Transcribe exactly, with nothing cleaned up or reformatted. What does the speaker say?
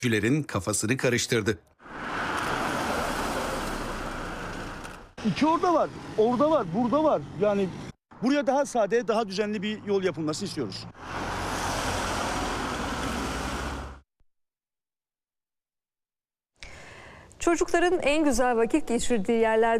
Güler'in kafasını karıştırdı. İki orada var, orada var, burada var. Yani buraya daha sade, daha düzenli bir yol yapılmasını istiyoruz. Çocukların en güzel vakit geçirdiği yerler